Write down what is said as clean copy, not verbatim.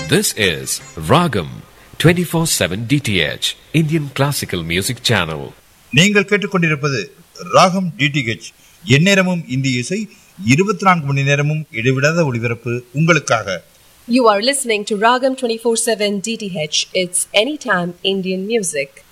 This is Ragam 24/7 DTH Indian Classical Music Channel. நீங்கள் கேட்டுக்கொண்டிருப்பது ராகம் டிடிஹெச், எந்நேரமும் இந்திய இசை, 24 மணி நேரமும் இடைவிடாத ஒளிபரப்பு உங்களுக்காக. You are listening to Ragam 24/7 DTH. It's anytime Indian music.